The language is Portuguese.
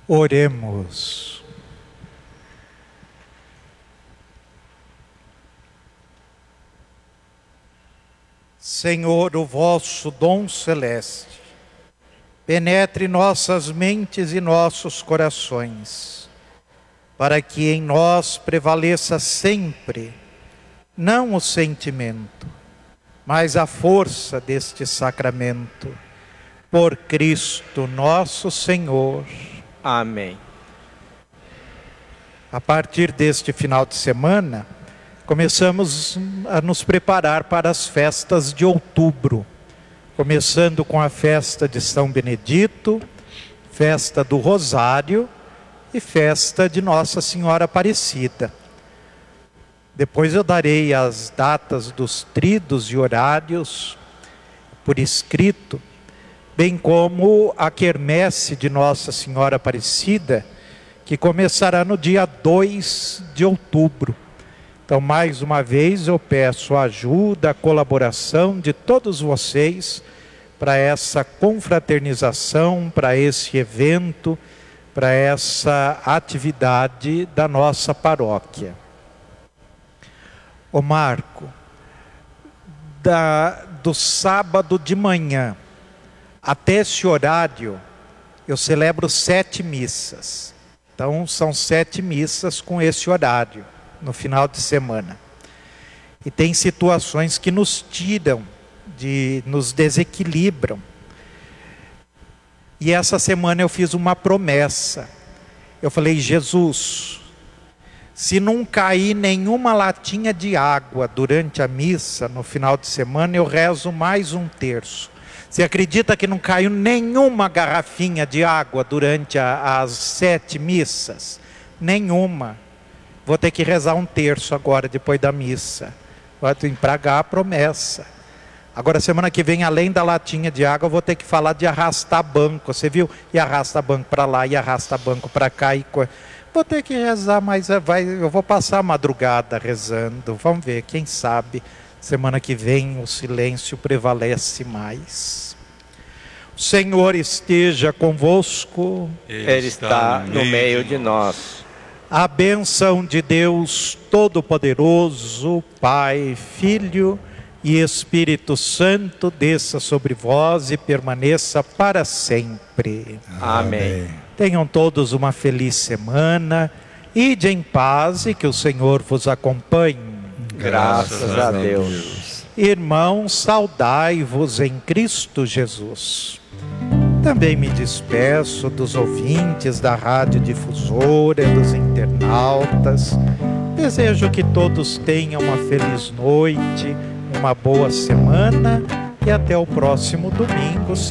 Oremos. Senhor, o vosso dom celeste penetre nossas mentes e nossos corações, para que em nós prevaleça sempre, não o sentimento, mas a força deste sacramento. Por Cristo nosso Senhor. Amém. A partir deste final de semana, começamos a nos preparar para as festas de outubro, começando com a festa de São Benedito, festa do Rosário e festa de Nossa Senhora Aparecida. Depois eu darei as datas dos tríduos e horários por escrito, bem como a quermesse de Nossa Senhora Aparecida, que começará no dia 2 de outubro. Então, mais uma vez, eu peço a ajuda, a colaboração de todos vocês para essa confraternização, para esse evento, para essa atividade da nossa paróquia. Ô Marco, do sábado de manhã até esse horário, eu celebro 7 missas. Então, são 7 missas com esse horário, no final de semana. E tem situações que nos tiram, nos desequilibram. E essa semana eu fiz uma promessa. Eu falei, Jesus, se não cair nenhuma latinha de água durante a missa, no final de semana, eu rezo mais um terço. Você acredita que não caiu nenhuma garrafinha de água durante as 7 missas? Nenhuma. Vou ter que rezar um terço agora, depois da missa. Vou empragar a promessa. Agora, semana que vem, além da latinha de água, eu vou ter que falar de arrastar banco. Você viu? E arrasta banco para lá, e arrasta banco para cá. Vou ter que rezar, mas eu vou passar a madrugada rezando. Vamos ver, quem sabe, semana que vem o silêncio prevalece mais. O Senhor esteja convosco. Ele está no meio de nós. A bênção de Deus Todo-Poderoso, Pai, Filho e Espírito Santo, desça sobre vós e permaneça para sempre. Amém. Tenham todos uma feliz semana. Ide em paz e que o Senhor vos acompanhe. Graças a Deus. Irmãos, saudai-vos em Cristo Jesus. Também me despeço dos ouvintes da Rádio Difusora, dos internautas. Desejo que todos tenham uma feliz noite, uma boa semana e até o próximo domingo.